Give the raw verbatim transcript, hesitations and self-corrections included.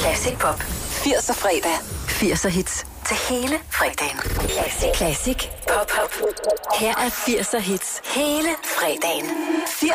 Classic Pop. firserne fredag. firserne hits. Til hele fredagen. Classic. Classic. Pop, pop. Her er firserne hits. Hele fredagen.